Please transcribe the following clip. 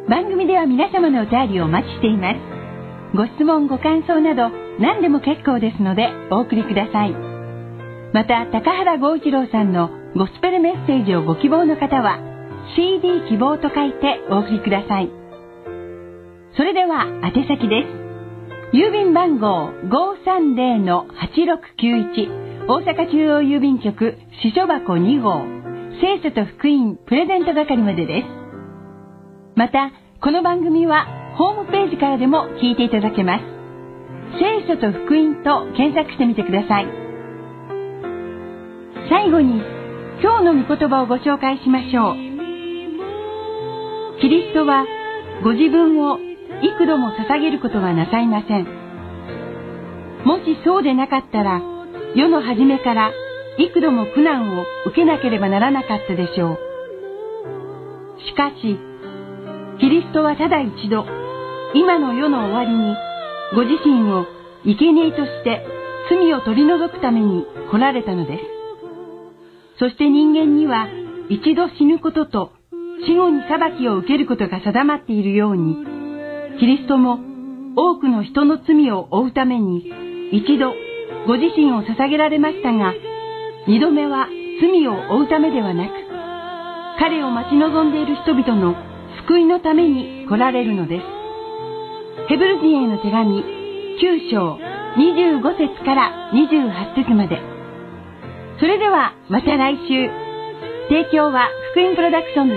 番組では皆様のお便りをお待ちしています。ご質問ご感想など何でも結構ですのでお送りください。また高原剛一郎さんのゴスペルメッセージをご希望の方は CD 希望と書いてお送りください。それでは宛先です。郵便番号 530-8691 大阪中央郵便局支所箱2号聖書と福音プレゼント係までです。またこの番組はホームページからでも聞いていただけます。聖書と福音と検索してみてください。最後に今日の御言葉をご紹介しましょう。キリストはご自分を幾度も捧げることはなさいません。もしそうでなかったら世の初めから幾度も苦難を受けなければならなかったでしょう。しかしキリストはただ一度今の世の終わりにご自身を生贄として罪を取り除くために来られたのです。そして人間には一度死ぬことと死後に裁きを受けることが定まっているように、キリストも多くの人の罪を負うために一度ご自身を捧げられましたが、二度目は罪を負うためではなく、彼を待ち望んでいる人々の救いのために来られるのです。ヘブル人への手紙9章25節から28節まで。それではまた来週。提供は福音プロダクションズ